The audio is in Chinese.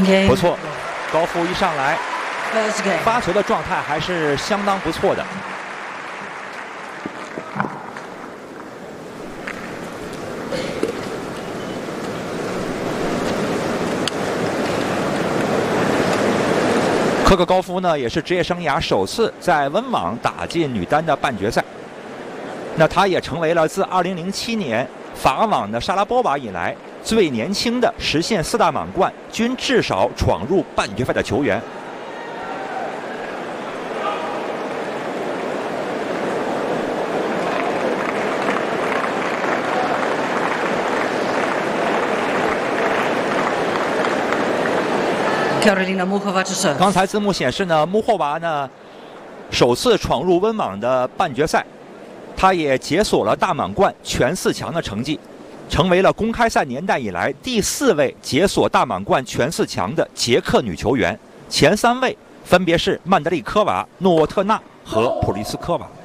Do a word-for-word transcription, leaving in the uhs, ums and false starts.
不错，高夫一上来，发球的状态还是相当不错的。科克高夫呢，也是职业生涯首次在温网打进女单的半决赛。那她也成为了自二零零七年法网的莎拉波娃以来最年轻的实现四大满贯均至少闯入半决赛的球员。刚才字幕显示呢，穆霍娃呢首次闯入温网的半决赛，她也解锁了大满贯全四强的成绩，成为了公开赛年代以来第四位解锁大满贯全四强的捷克女球员，前三位分别是曼德利科娃、诺沃特纳和普利斯科娃。